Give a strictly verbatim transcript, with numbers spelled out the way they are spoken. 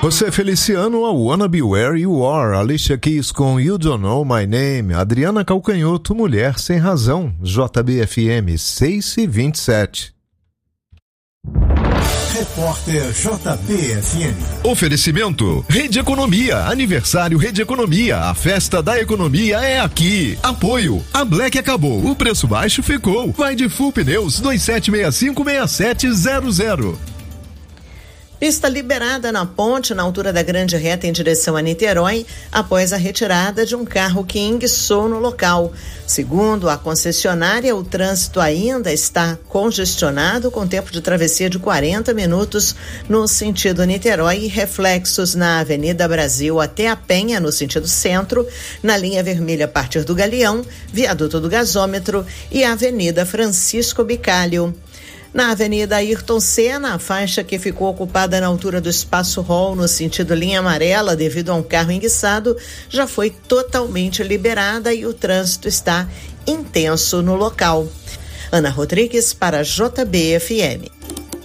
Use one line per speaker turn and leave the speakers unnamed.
José Feliciano, I Wanna Be Where You Are, Alicia Keys com You Don't Know My Name, Adriana Calcanhoto, Mulher Sem Razão, J B F M seis e vinte e sete.
Repórter J B F M.
Oferecimento Rede Economia, aniversário Rede Economia, a festa da economia é aqui. Apoio, a Black acabou, o preço baixo ficou. Vai de Full Pneus dois sete seis cinco seis sete zero zero.
Pista liberada na ponte, na altura da Grande Reta em direção a Niterói, após a retirada de um carro que enguiçou no local. Segundo a concessionária, o trânsito ainda está congestionado, com tempo de travessia de quarenta minutos no sentido Niterói e reflexos na Avenida Brasil até a Penha, no sentido centro, na linha vermelha a partir do Galeão, viaduto do Gasômetro e a Avenida Francisco Bicalho. Na Avenida Ayrton Senna, a faixa que ficou ocupada na altura do Espaço Hall, no sentido linha amarela, devido a um carro enguiçado, já foi totalmente liberada e o trânsito está intenso no local. Ana Rodrigues para J B F M.